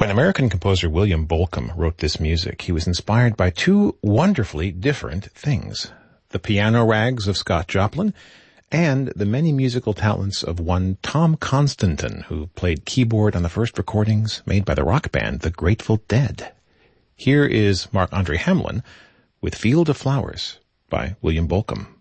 When American composer William Bolcom wrote this music, he was inspired by two wonderfully different things: the piano rags of Scott Joplin and the many musical talents of one Tom Constantin, who played keyboard on the first recordings made by the rock band The Grateful Dead. Here is Marc-Andre Hamelin with Field of Flowers by William Bolcom.